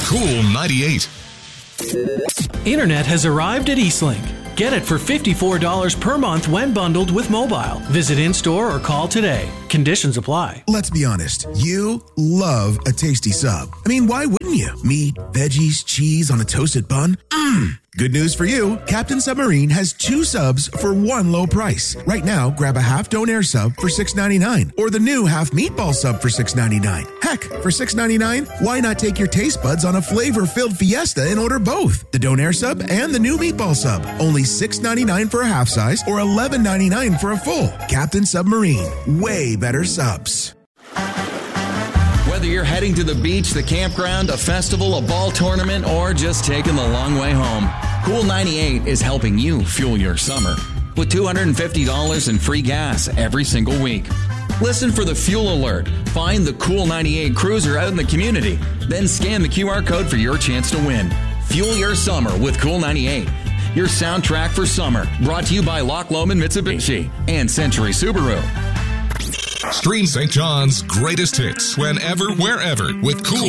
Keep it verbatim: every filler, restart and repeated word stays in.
Cool ninety-eight. Internet has arrived at Eastlink. Get it for fifty-four dollars per month when bundled with mobile. Visit in-store or call today. Conditions apply. Let's be honest. You love a tasty sub. I mean, why wouldn't you? Meat, veggies, cheese on a toasted bun. Mmm. Good news for you. Captain Submarine has two subs for one low price. Right now, grab a half Donair sub for six ninety-nine or the new half meatball sub for six ninety-nine. Heck, for six ninety-nine, why not take your taste buds on a flavor-filled fiesta and order both? The Donair sub and the new meatball sub. Only six ninety-nine for a half size or eleven ninety-nine for a full. Captain Submarine. Way better subs. Whether you're heading to the beach, the campground, a festival, a ball tournament, or just taking the long way home, Cool ninety-eight is helping you fuel your summer with two hundred fifty dollars in free gas every single week. Listen for the fuel alert. Find the Cool ninety-eight cruiser out in the community. Then scan the Q R code for your chance to win. Fuel your summer with Cool ninety-eight. Your soundtrack for summer. Brought to you by Loch Lomond Mitsubishi and Century Subaru. Stream Saint John's greatest hits whenever, wherever with Cool